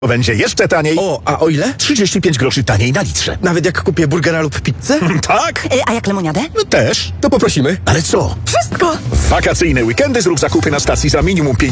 Będzie jeszcze taniej. O, a o ile? 35 groszy taniej na litrze. Nawet jak kupię burgera lub pizzę? Tak? A jak lemoniadę? No też. To poprosimy. Ale co? Wszystko! W wakacyjne weekendy zrób zakupy na stacji za minimum 5